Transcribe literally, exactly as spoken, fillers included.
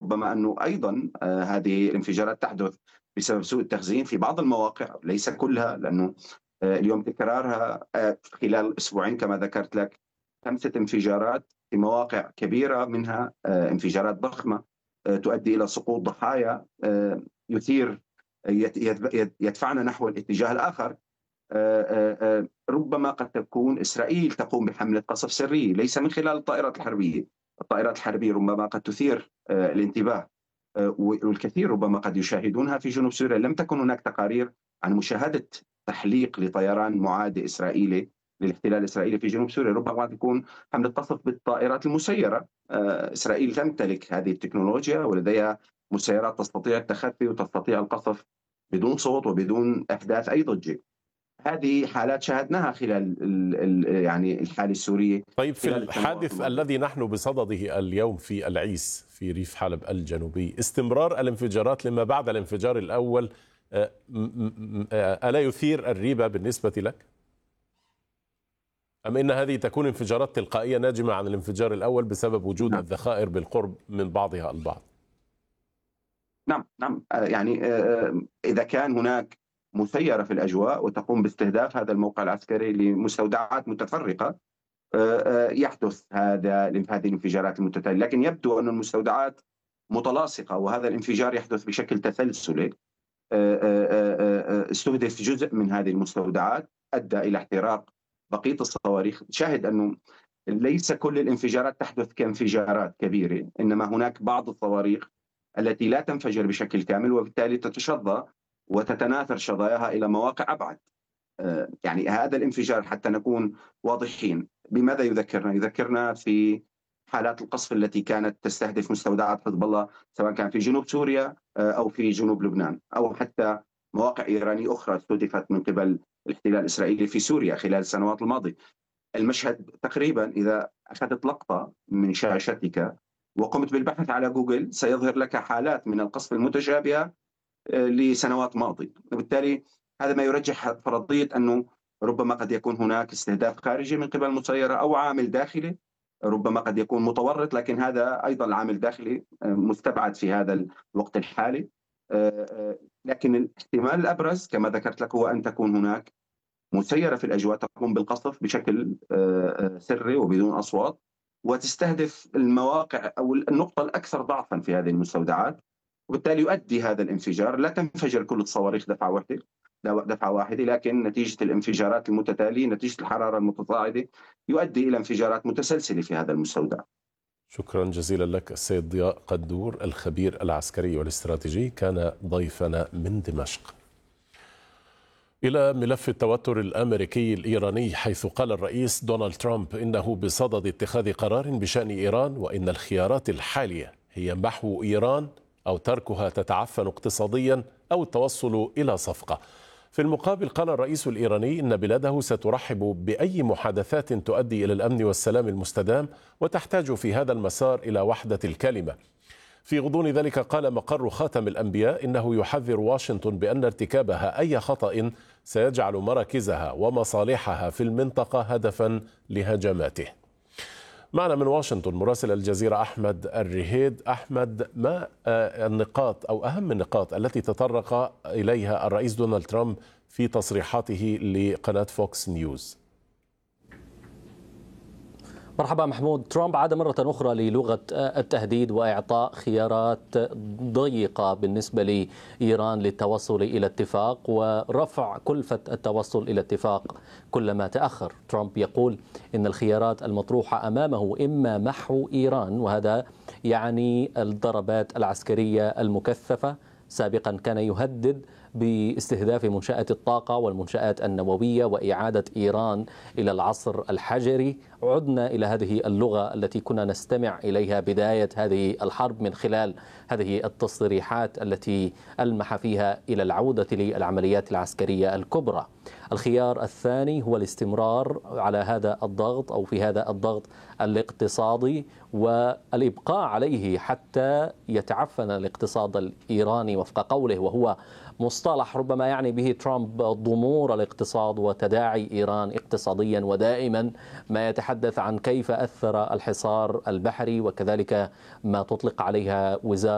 ربما أنه أيضا آه، هذه الانفجارات تحدث بسبب سوء التخزين في بعض المواقع، ليس كلها، لأنه آه، اليوم تكرارها آه، خلال أسبوعين كما ذكرت لك خمسة انفجارات في مواقع كبيرة، منها آه، انفجارات ضخمة آه، تؤدي إلى سقوط ضحايا، آه، يثير يت- يت- يدفعنا نحو الاتجاه الآخر. آه، آه، آه، ربما قد تكون إسرائيل تقوم بحملة قصف سري ليس من خلال الطائرات الحربية. الطائرات الحربية ربما قد تثير آه، الانتباه، آه، والكثير ربما قد يشاهدونها في جنوب سوريا. لم تكن هناك تقارير عن مشاهدة تحليق لطيران معادي إسرائيلي للاحتلال الإسرائيلي في جنوب سوريا. ربما قد تكون حملة قصف بالطائرات المسيرة. آه، إسرائيل تمتلك هذه التكنولوجيا ولديها مسيرات تستطيع التخفي وتستطيع القصف بدون صوت وبدون إحداث أي ضجة. هذه حالات شاهدناها خلال ال ال يعني الحالة السورية طيب، في خلال السنوات الحادث الماضية. الذي نحن بصدده اليوم في العيس في ريف حلب الجنوبي، استمرار الانفجارات لما بعد الانفجار الأول آه، م- م- آه، ألا يثير الريبة بالنسبة لك؟ أم إن هذه تكون انفجارات تلقائية ناجمة عن الانفجار الأول بسبب وجود نعم الذخائر بالقرب من بعضها البعض؟ نعم نعم آه، يعني آه، آه، إذا كان هناك مسيرة في الأجواء وتقوم باستهداف هذا الموقع العسكري لمستودعات متفرقة، آه، آه، يحدث هذا هذه الانفجارات المتتالية. لكن يبدو أن المستودعات متلاصقة وهذا الانفجار يحدث بشكل تسلسلي. آه، آه، آه، آه، استهدف جزء من هذه المستودعات أدى إلى احتراق بقية الصواريخ. شاهد أنه ليس كل الانفجارات تحدث كانفجارات كبيرة، إنما هناك بعض الصواريخ التي لا تنفجر بشكل كامل وبالتالي تتشظى وتتناثر شظاياها إلى مواقع أبعد. آه، يعني هذا الانفجار حتى نكون واضحين بماذا يذكرنا؟ يذكرنا في حالات القصف التي كانت تستهدف مستودعات حزب الله، سواء كان في جنوب سوريا آه، أو في جنوب لبنان، أو حتى مواقع إيرانية أخرى استهدفت من قبل الاحتلال الإسرائيلي في سوريا خلال السنوات الماضية. المشهد تقريبا إذا أخذت لقطة من شاشتك وقمت بالبحث على جوجل سيظهر لك حالات من القصف المتشابهة آه، لسنوات ماضية. وبالتالي هذا ما يرجح فرضية أنه ربما قد يكون هناك استهداف خارجي من قبل مسيرة أو عامل داخلي. ربما قد يكون متورط، لكن هذا أيضا العامل داخلي آه، مستبعد في هذا الوقت الحالي. آه، آه، لكن الاحتمال الأبرز كما ذكرت لك هو أن تكون هناك مسيرة في الأجواء تقوم بالقصف بشكل آه، آه، سري وبدون أصوات، وتستهدف المواقع أو النقطة الأكثر ضعفا في هذه المستودعات. وبالتالي يؤدي هذا الانفجار، لا تنفجر كل الصواريخ دفعة واحدة دفعة واحدة، لكن نتيجة الانفجارات المتتالية، نتيجة الحرارة المتصاعدة، يؤدي إلى انفجارات متسلسلة في هذا المستودع. شكرا جزيلا لك السيد ضياء قدور، الخبير العسكري والاستراتيجي، كان ضيفنا من دمشق. إلى ملف التوتر الأمريكي الإيراني، حيث قال الرئيس دونالد ترامب إنه بصدد اتخاذ قرار بشأن إيران، وإن الخيارات الحالية هي محو إيران أو تركها تتعفن اقتصاديا أو التوصل إلى صفقة. في المقابل قال الرئيس الإيراني إن بلاده سترحب بأي محادثات تؤدي إلى الأمن والسلام المستدام، وتحتاج في هذا المسار إلى وحدة الكلمة. في غضون ذلك قال مقر خاتم الأنبياء إنه يحذر واشنطن بأن ارتكابها أي خطأ سيجعل مراكزها ومصالحها في المنطقة هدفا لهجماته. معنا من واشنطن مراسل الجزيرة أحمد الرهيد. أحمد، ما النقاط أو أهم النقاط التي تطرق إليها الرئيس دونالد ترامب في تصريحاته لقناة فوكس نيوز؟ مرحبا محمود. ترامب عاد مرة أخرى للغة التهديد وإعطاء خيارات ضيقة بالنسبة لإيران للتوصل إلى اتفاق ورفع كلفة التوصل إلى اتفاق كلما تأخر. ترامب يقول إن الخيارات المطروحة أمامه إما محو إيران، وهذا يعني الضربات العسكرية المكثفة. سابقا كان يهدد باستهداف منشآت الطاقة والمنشآت النووية وإعادة إيران إلى العصر الحجري. عدنا إلى هذه اللغة التي كنا نستمع إليها بداية هذه الحرب من خلال هذه التصريحات التي ألمح فيها إلى العودة للعمليات العسكرية الكبرى. الخيار الثاني هو الاستمرار على هذا الضغط أو في هذا الضغط الاقتصادي والإبقاء عليه حتى يتعفن الاقتصاد الإيراني وفق قوله، وهو مصطلح ربما يعني به ترامب ضمور الاقتصاد وتداعي إيران اقتصاديا، ودائما ما يتحدث عن كيف أثر الحصار البحري وكذلك ما تطلق عليها وزارة